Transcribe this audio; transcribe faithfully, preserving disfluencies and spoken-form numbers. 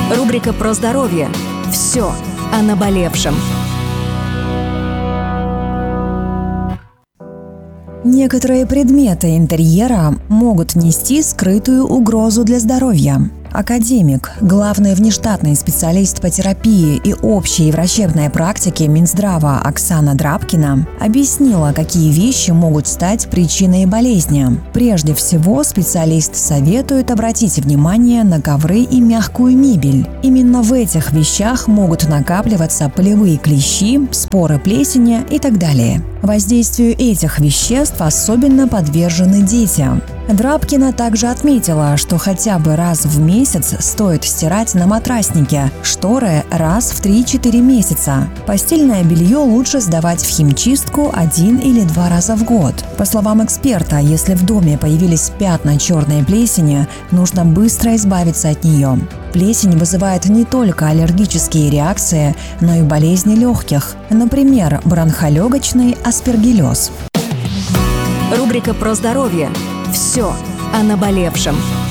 Рубрика про здоровье. Все о наболевшем. Некоторые предметы интерьера могут нести скрытую угрозу для здоровья. Академик, главный внештатный специалист по терапии и общей врачебной практике Минздрава Оксана Драбкина объяснила, какие вещи могут стать причиной болезни. Прежде всего, специалист советует обратить внимание на ковры и мягкую мебель. Именно в этих вещах могут накапливаться пылевые клещи, споры плесени и так далее. Воздействию этих веществ особенно подвержены дети. Драбкина также отметила, что хотя бы раз в месяц стоит стирать на матраснике, шторы раз в три-четыре месяца. Постельное белье лучше сдавать в химчистку один или два раза в год. По словам эксперта, если в доме появились пятна черной плесени, нужно быстро избавиться от нее. Плесень вызывает не только аллергические реакции, но и болезни легких, например, бронхолегочный аспергиллез. Рубрика про здоровье. Все о наболевшем.